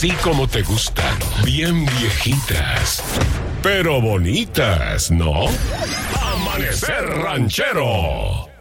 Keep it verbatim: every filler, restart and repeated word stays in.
así como te gustan, bien viejitas, pero bonitas, ¿no? Amanecer Ranchero.